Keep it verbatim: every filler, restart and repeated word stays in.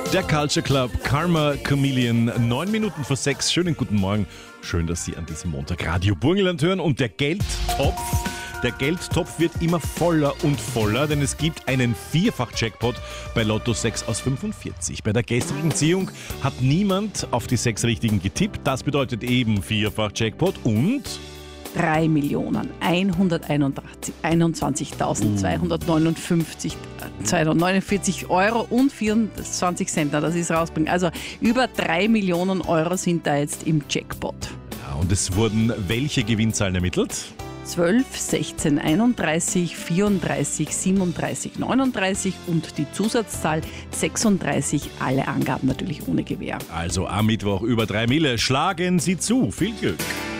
Der Culture Club, Karma Chameleon, neun Minuten vor sechs. Schönen guten Morgen. Schön, dass Sie an diesem Montag Radio Burgenland hören. Und der Geldtopf, der Geldtopf wird immer voller und voller, denn es gibt einen Vierfach-Jackpot bei Lotto sechs aus fünfundvierzig. Bei der gestrigen Ziehung hat niemand auf die sechs Richtigen getippt. Das bedeutet eben Vierfach-Jackpot und... drei Millionen hunderteinunddreißigtausendzweihundertneunundfünfzig Euro und vierundzwanzig Cent, das ist rausbringen. Also über drei Millionen Euro sind da jetzt im Jackpot. Ja, und es wurden welche Gewinnzahlen ermittelt? zwölf, sechzehn, einunddreißig, vierunddreißig, siebenunddreißig, neununddreißig und die Zusatzzahl sechsunddreißig. Alle Angaben natürlich ohne Gewähr. Also am Mittwoch über drei Mille. Schlagen Sie zu. Viel Glück.